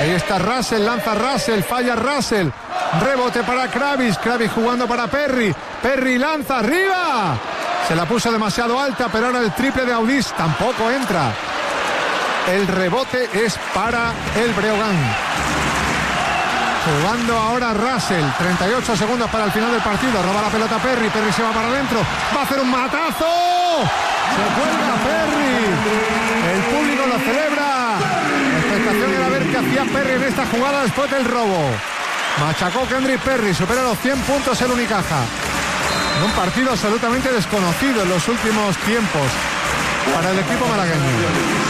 Ahí está Russell, lanza Russell, falla Russell. Rebote para Kravis, Kravis jugando para Perry. Perry lanza arriba. Se la puso demasiado alta, pero ahora el triple de Audis tampoco entra. El rebote es para el Breogán. Jugando ahora Russell, 38 segundos para el final del partido. Roba la pelota Perry, Perry se va para adentro. Va a hacer un matazo. Se cuelga Perry. El público lo celebra. La expectación era ver qué hacía Perry en esta jugada después del robo. Machacó Kendrick Perry, supera los 100 puntos el Unicaja. En un partido absolutamente desconocido en los últimos tiempos para el equipo malagueño.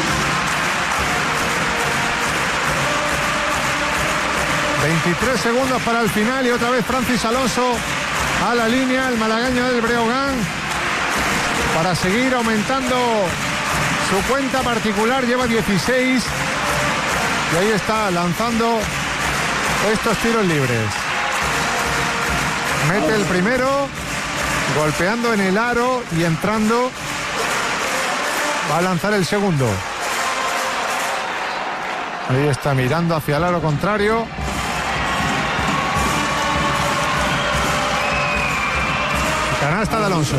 23 segundos para el final y otra vez Francis Alonso a la línea, el malagueño del Breogán, para seguir aumentando su cuenta particular. Lleva 16 y ahí está lanzando estos tiros libres. Mete el primero, golpeando en el aro y entrando. Va a lanzar el segundo. Ahí está mirando hacia el aro contrario. Canasta de Alonso.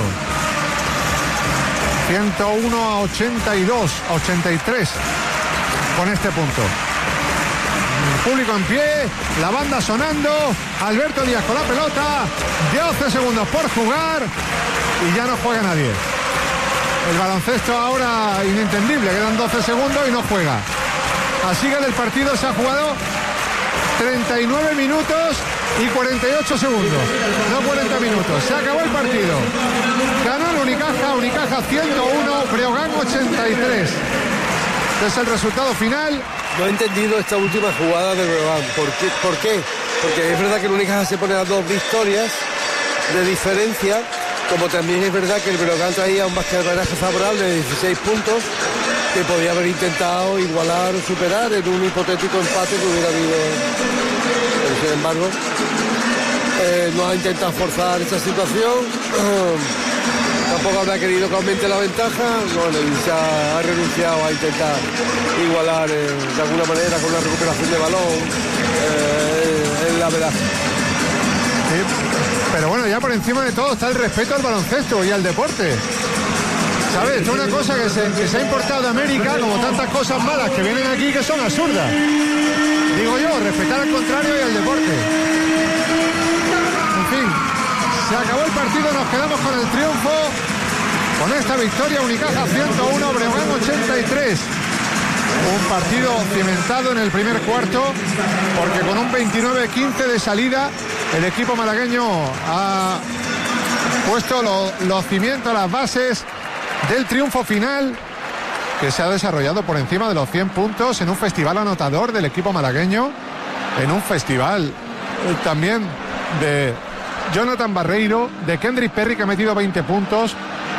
101-82, 83 con este punto. El público en pie, la banda sonando. Alberto Díaz con la pelota. 12 segundos por jugar y ya no juega nadie. El baloncesto ahora inentendible. Quedan 12 segundos y no juega. Así que el partido se ha jugado 39 minutos y 48 segundos, no 40 minutos. Se acabó el partido. Ganó el Unicaja 101, Breogán 83. Este es el resultado final. No he entendido esta última jugada de Breogán. ¿Por qué? Porque es verdad que el Unicaja se pone a 2 victorias de diferencia, como también es verdad que el Breogán traía un básquetbolaje favorable de 16 puntos, que podía haber intentado igualar o superar en un hipotético empate que hubiera habido. Pero sin embargo, no ha intentado forzar esa situación. Tampoco habrá querido que aumente la ventaja. Bueno, y se ha renunciado a intentar igualar de alguna manera con una recuperación de balón en la verdad. Sí, pero bueno, ya por encima de todo está el respeto al baloncesto y al deporte. ¿Sabes? Esto es una cosa que se ha importado de América, como tantas cosas malas que vienen aquí que son absurdas. Digo yo, respetar al contrario y al deporte. En fin, se acabó el partido, nos quedamos con el triunfo. Con esta victoria, Unicaja 101, Breogán 83. Un partido cimentado en el primer cuarto, porque con un 29-15 de salida, el equipo malagueño ha puesto los cimientos, las bases del triunfo final, que se ha desarrollado por encima de los 100 puntos en un festival anotador del equipo malagueño, en un festival también de Jonathan Barreiro, de Kendrick Perry, que ha metido 20 puntos,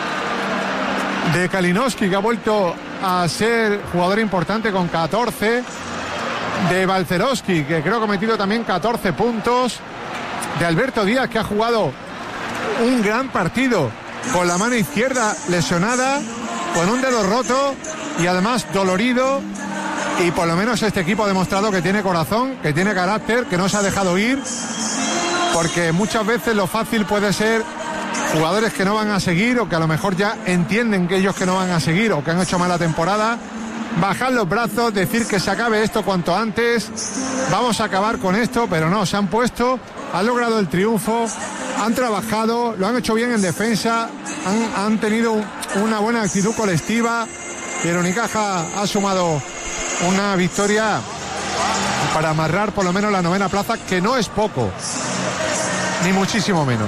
de Kalinowski, que ha vuelto a ser jugador importante con 14, de Balcerowski, que creo que ha metido también 14 puntos, de Alberto Díaz, que ha jugado un gran partido con la mano izquierda lesionada, con un dedo roto y además dolorido, y por lo menos este equipo ha demostrado que tiene corazón, que tiene carácter, que no se ha dejado ir, porque muchas veces lo fácil puede ser jugadores que no van a seguir, o que a lo mejor ya entienden que ellos que no van a seguir o que han hecho mala temporada, bajar los brazos, decir que se acabe esto cuanto antes, vamos a acabar con esto, pero no, se han puesto, han logrado el triunfo, han trabajado, lo han hecho bien en defensa, han tenido una buena actitud colectiva, y el Unicaja ha sumado una victoria para amarrar por lo menos la 9ª plaza, que no es poco, ni muchísimo menos.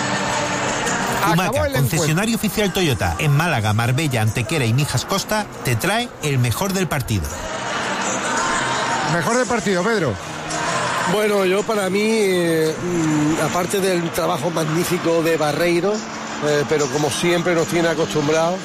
Humaca, concesionario oficial Toyota en Málaga, Marbella, Antequera y Mijas Costa, te trae el mejor del partido. Mejor del partido, Pedro. Bueno, yo para mí, aparte del trabajo magnífico de Barreiro, pero como siempre nos tiene acostumbrados,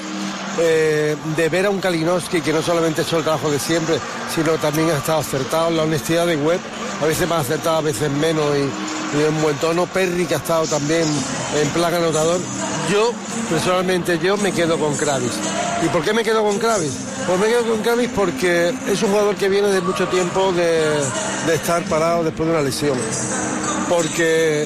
de ver a un Kalinowski que no solamente ha hecho el trabajo de siempre, sino también ha estado acertado en la honestidad de Webb, a veces más acertado, a veces menos, y en buen tono. Perry, que ha estado también en plan anotador. Yo, personalmente, me quedo con Kravis. ¿Y por qué me quedo con Kravis? Pues me quedo con Kravis porque es un jugador que viene de mucho tiempo de estar parado después de una lesión. Porque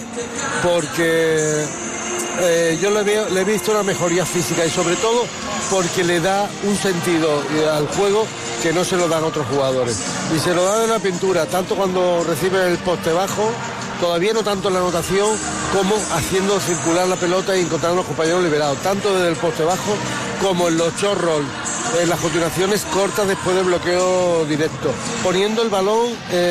yo le he visto una mejoría física y sobre todo porque le da un sentido al juego que no se lo dan otros jugadores. Y se lo da de la pintura, tanto cuando recibe el poste bajo, todavía no tanto en la anotación, como haciendo circular la pelota y encontrar a los compañeros liberados, tanto desde el poste bajo como en los short roll, en las continuaciones cortas después del bloqueo directo, poniendo el balón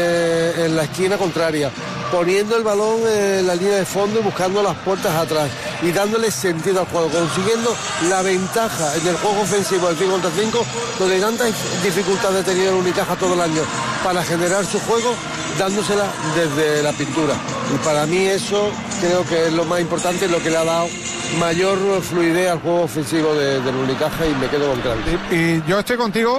en la esquina contraria, poniendo el balón en la línea de fondo y buscando las puertas atrás y dándole sentido al juego, consiguiendo la ventaja en el juego ofensivo del 5 contra 5, donde tantas dificultades ha tenido el Unicaja todo el año para generar su juego, dándosela desde la pintura. Y para mí eso creo que es lo más importante, lo que le ha dado mayor fluidez al juego ofensivo del Unicaja, y me quedo con Kravis. Y yo estoy contigo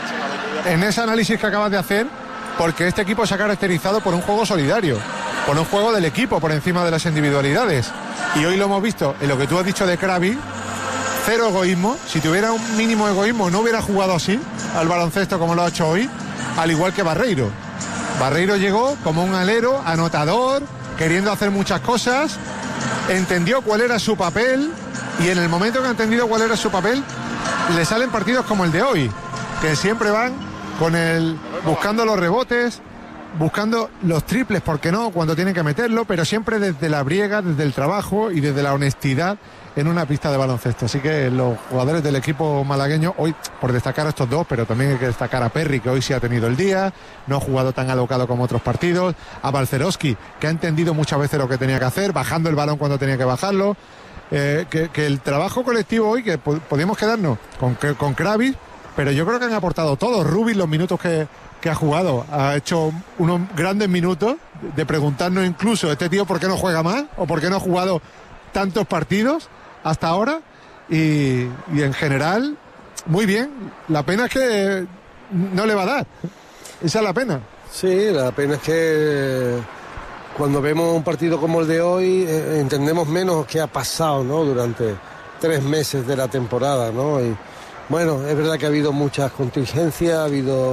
en ese análisis que acabas de hacer, porque este equipo se ha caracterizado por un juego solidario, por un juego del equipo por encima de las individualidades. Y hoy lo hemos visto en lo que tú has dicho de Kravis, cero egoísmo. Si tuviera un mínimo egoísmo no hubiera jugado así al baloncesto como lo ha hecho hoy, al igual que Barreiro. Barreiro llegó como un alero, anotador, queriendo hacer muchas cosas, entendió cuál era su papel, y en el momento que ha entendido cuál era su papel, le salen partidos como el de hoy, que siempre van con buscando los rebotes, buscando los triples, ¿por qué no?, cuando tienen que meterlo, pero siempre desde la briega, desde el trabajo y desde la honestidad en una pista de baloncesto. Así que los jugadores del equipo malagueño, hoy, por destacar a estos dos, pero también hay que destacar a Perry, que hoy sí ha tenido el día, no ha jugado tan alocado como otros partidos, a Balcerowski, que ha entendido muchas veces lo que tenía que hacer, bajando el balón cuando tenía que bajarlo, que el trabajo colectivo hoy, que podíamos quedarnos con Kravis, pero yo creo que han aportado todos. Rubin, los minutos que ha jugado, ha hecho unos grandes minutos de preguntarnos incluso, este tío, ¿por qué no juega más? ¿O por qué no ha jugado tantos partidos hasta ahora? Y en general, muy bien. La pena es que no le va a dar. Esa es la pena. Sí, la pena es que cuando vemos un partido como el de hoy, entendemos menos qué ha pasado, ¿no?, durante 3 meses de la temporada, ¿no? Y bueno, es verdad que ha habido muchas contingencias, ha habido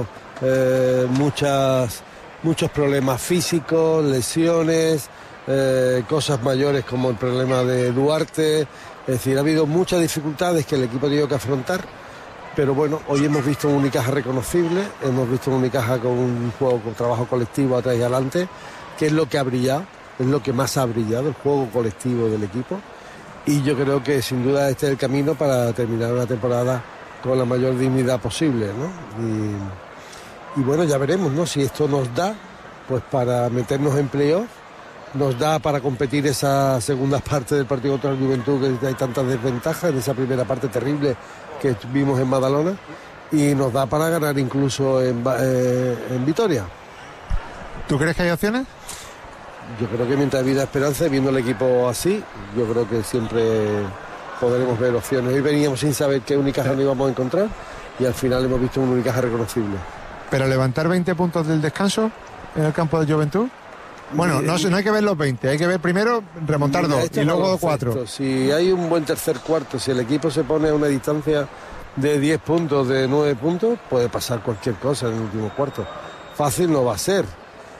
muchos problemas físicos, lesiones, cosas mayores como el problema de Duarte. Es decir, ha habido muchas dificultades que el equipo ha tenido que afrontar, pero bueno, hoy hemos visto un Unicaja reconocible, hemos visto un Unicaja con un juego con trabajo colectivo atrás y adelante, que es lo que ha brillado, es lo que más ha brillado, el juego colectivo del equipo, y yo creo que sin duda este es el camino para terminar una temporada con la mayor dignidad posible, ¿no? Y bueno, ya veremos, ¿no?, si esto nos da pues para meternos en playoff, nos da para competir esa segunda parte del partido contra el Juventud, que hay tantas desventajas en esa primera parte terrible que vimos en Badalona, y nos da para ganar incluso en Vitoria. ¿Tú crees que hay opciones? Yo creo que mientras hay vida esperanza, viendo el equipo así, yo creo que siempre podremos ver opciones. Hoy veníamos sin saber qué Unicaja no íbamos a encontrar, y al final hemos visto un Unicaja reconocible. ¿Pero levantar 20 puntos del descanso en el campo de Juventud? Bueno, no hay que ver los 20, hay que ver primero remontar 2 y luego 4. Si hay un buen tercer cuarto, si el equipo se pone a una distancia de 10 puntos, de 9 puntos, puede pasar cualquier cosa en el último cuarto. Fácil no va a ser,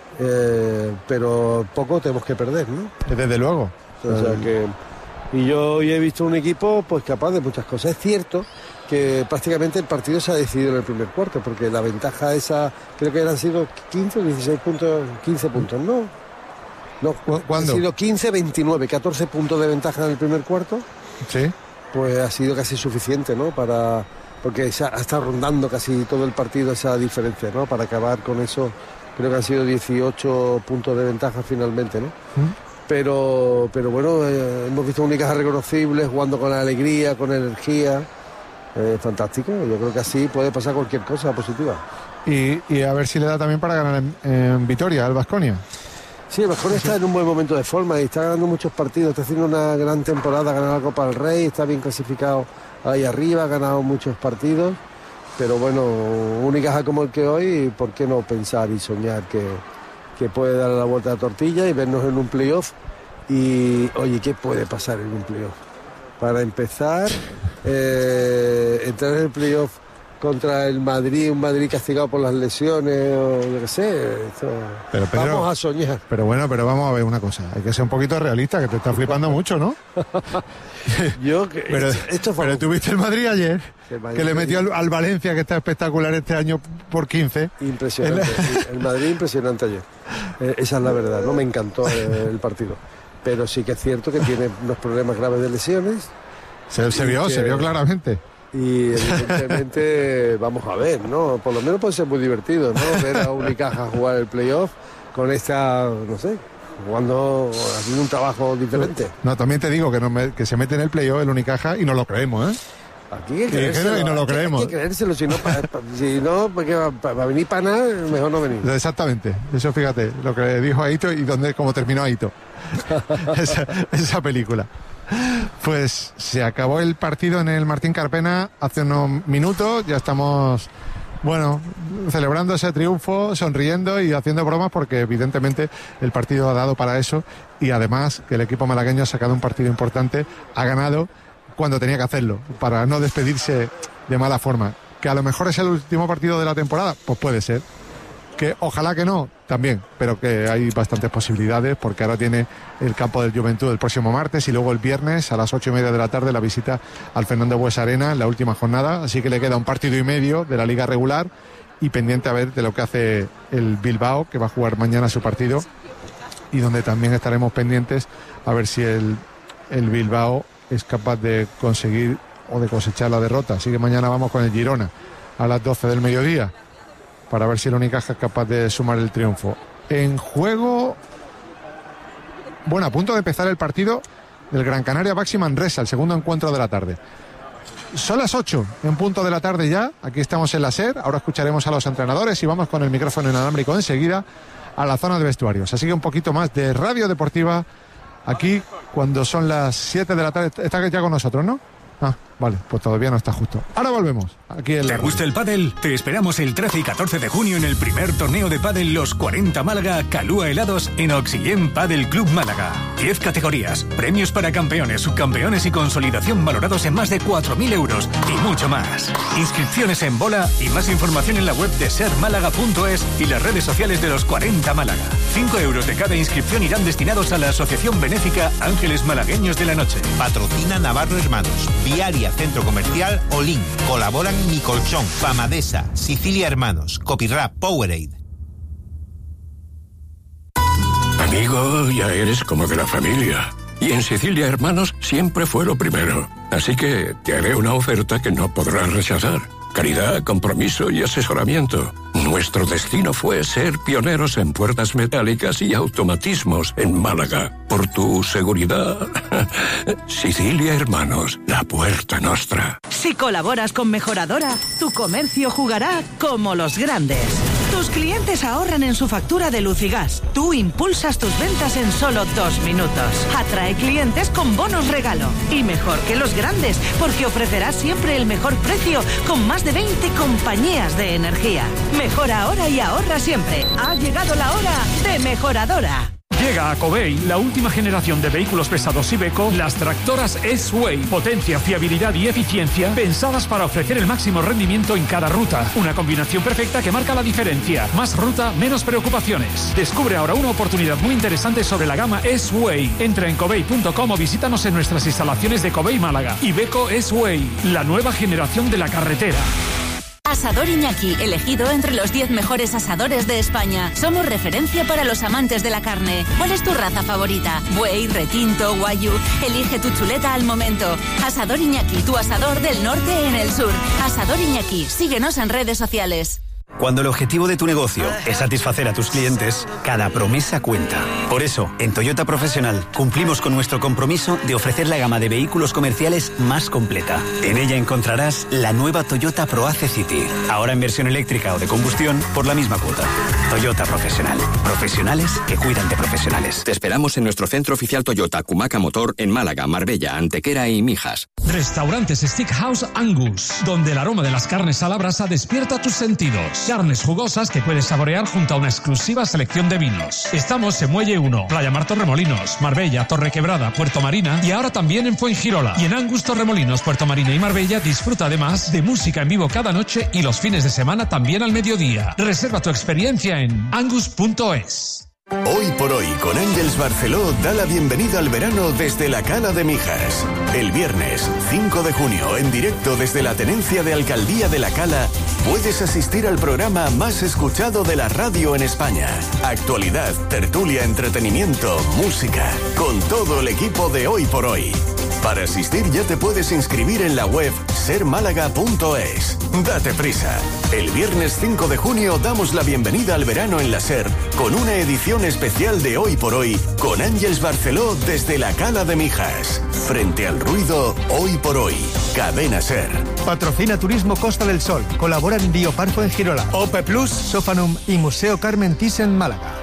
pero poco tenemos que perder, ¿no? Desde luego. O sea que, y yo hoy he visto un equipo pues capaz de muchas cosas. Es cierto que prácticamente el partido se ha decidido en el primer cuarto, porque la ventaja esa, creo que han sido 15 o 16 puntos, 15 puntos, ¿no? ¿Cuándo? Han sido 15, 29, 14 puntos de ventaja en el primer cuarto. Sí. Pues ha sido casi suficiente, ¿no? Porque se ha estado rondando casi todo el partido esa diferencia, ¿no? Para acabar con eso, creo que han sido 18 puntos de ventaja finalmente, ¿no? Pero bueno, hemos visto un Unicaja reconocible, jugando con alegría, con energía. Fantástico, yo creo que así puede pasar cualquier cosa positiva. Y a ver si le da también para ganar en Vitoria al Baskonia. Sí, el Baskonia está en un buen momento de forma y está ganando muchos partidos, está haciendo una gran temporada, ha ganado la Copa del Rey, está bien clasificado ahí arriba, ha ganado muchos partidos, pero bueno, un Unicaja como el que hoy, ¿por qué no pensar y soñar que puede dar la vuelta a la tortilla y vernos en un playoff? Y oye, ¿qué puede pasar en un playoff? Para empezar, entrar en el playoff contra el Madrid, un Madrid castigado por las lesiones o lo que sé. Pero, Pedro, vamos a soñar. Pero bueno, pero vamos a ver una cosa. Hay que ser un poquito realista, que te está flipando mucho, ¿no? Pero tú viste el Madrid ayer, que le metió al Valencia, que está espectacular este año por 15. Impresionante. El Madrid impresionante ayer. Esa es la verdad, ¿no? Me encantó el partido. Pero sí que es cierto que tiene unos problemas graves de lesiones. Se vio claramente. Y evidentemente vamos a ver, ¿no? Por lo menos puede ser muy divertido, ¿no? Ver a Unicaja jugar el playoff con esta, no sé, jugando, haciendo un trabajo diferente. No, también te digo que se mete en el playoff el Unicaja y no lo creemos, ¿eh? Aquí hay que creérselo, y no lo creemos. Hay que creérselo, si no, porque va a venir para nada, mejor no venir. Exactamente, eso fíjate, lo que dijo Aito y cómo terminó Aito. esa película. Pues se acabó el partido en el Martín Carpena hace unos minutos, ya estamos, bueno, celebrando ese triunfo, sonriendo y haciendo bromas porque evidentemente el partido ha dado para eso y además que el equipo malagueño ha sacado un partido importante, ha ganado cuando tenía que hacerlo, para no despedirse de mala forma. Que a lo mejor es el último partido de la temporada, pues puede ser. Que ojalá que no, también, pero que hay bastantes posibilidades porque ahora tiene el campo del Juventud el próximo martes y luego el viernes a las 8:30 de la tarde la visita al Fernando Buesa Arena en la última jornada, así que le queda un partido y medio de la liga regular y pendiente a ver de lo que hace el Bilbao, que va a jugar mañana su partido y donde también estaremos pendientes a ver si el Bilbao es capaz de conseguir o de cosechar la derrota, así que mañana vamos con el Girona a las 12 del mediodía para ver si el Unicaja es capaz de sumar el triunfo. En juego, bueno, a punto de empezar el partido del Gran Canaria Baxi Manresa, el segundo encuentro de la tarde. Son las 8 en punto de la tarde ya, aquí estamos en la SER, ahora escucharemos a los entrenadores y vamos con el micrófono inalámbrico enseguida a la zona de vestuarios. Así que un poquito más de Radio Deportiva aquí cuando son las 7 de la tarde. Está ya con nosotros, ¿no? Ah, vale, pues todavía no está justo. Ahora volvemos. Aquí en ¿Te gusta el pádel? Te esperamos el 13 y 14 de junio en el primer torneo de pádel Los 40 Málaga Calúa Helados en Oxygen Pádel Club Málaga. 10 categorías, premios para campeones, subcampeones y consolidación valorados en más de 4.000 euros y mucho más. Inscripciones en bola y más información en la web de sermálaga.es y las redes sociales de Los 40 Málaga. 5 euros de cada inscripción irán destinados a la Asociación Benéfica Ángeles Malagueños de la Noche. Patrocina Navarro Hermanos, Viaria Centro Comercial Olin. Colaboran Mi Colchón, Famadesa, Sicilia Hermanos, Copyrap, Powerade. Amigo, ya eres como de la familia. Y en Sicilia Hermanos siempre fue lo primero. Así que te haré una oferta que no podrás rechazar. Calidad, compromiso y asesoramiento. Nuestro destino fue ser pioneros en puertas metálicas y automatismos en Málaga. Por tu seguridad. Sicilia Hermanos, la puerta nostra. Si colaboras con Mejoradora, tu comercio jugará como los grandes. Tus clientes ahorran en su factura de luz y gas. Tú impulsas tus ventas en solo 2 minutos. Atrae clientes con bonos regalo. Y mejor que los grandes, porque ofrecerás siempre el mejor precio con más de 20 compañías de energía. Mejora ahora y ahorra siempre. Ha llegado la hora de Mejoradora. Llega a Covey la última generación de vehículos pesados Iveco, las tractoras S-Way. Potencia, fiabilidad y eficiencia pensadas para ofrecer el máximo rendimiento en cada ruta. Una combinación perfecta que marca la diferencia. Más ruta, menos preocupaciones. Descubre ahora una oportunidad muy interesante sobre la gama S-Way. Entra en covey.com o visítanos en nuestras instalaciones de Covey Málaga. Iveco S-Way, la nueva generación de la carretera. Asador Iñaki, elegido entre los 10 mejores asadores de España. Somos referencia para los amantes de la carne. ¿Cuál es tu raza favorita? Buey, retinto, wagyu. Elige tu chuleta al momento. Asador Iñaki, tu asador del norte en el sur. Asador Iñaki, síguenos en redes sociales. Cuando el objetivo de tu negocio es satisfacer a tus clientes, cada promesa cuenta. Por eso, en Toyota Profesional cumplimos con nuestro compromiso de ofrecer la gama de vehículos comerciales más completa. En ella encontrarás la nueva Toyota ProAce City, ahora en versión eléctrica o de combustión por la misma cuota. Toyota Profesional. Profesionales que cuidan de profesionales. Te esperamos en nuestro centro oficial Toyota Cumaca Motor en Málaga, Marbella, Antequera y Mijas. Restaurantes Steakhouse Angus, donde el aroma de las carnes a la brasa despierta tus sentidos. Carnes jugosas que puedes saborear junto a una exclusiva selección de vinos. Estamos en Muelle 1, Playa Mar Torremolinos, Marbella, Torrequebrada, Puerto Marina y ahora también en Fuengirola. Y en Angus Torremolinos, Puerto Marina y Marbella disfruta además de música en vivo cada noche y los fines de semana también al mediodía. Reserva tu experiencia en angus.es. Hoy por hoy con Ángels Barceló da la bienvenida al verano desde la Cala de Mijas. El viernes 5 de junio en directo desde la tenencia de Alcaldía de la Cala puedes asistir al programa más escuchado de la radio en España. Actualidad, tertulia, entretenimiento, música, con todo el equipo de Hoy por Hoy. Para asistir ya te puedes inscribir en la web sermálaga.es. Date prisa. El viernes 5 de junio damos la bienvenida al verano en la SER con una edición especial de Hoy por Hoy con Ángels Barceló desde la Cala de Mijas. Frente al ruido, Hoy por Hoy. Cadena SER. Patrocina Turismo Costa del Sol. Colaboran Bioparco en Girola, OPE Plus, Sofanum y Museo Carmen Thyssen Málaga.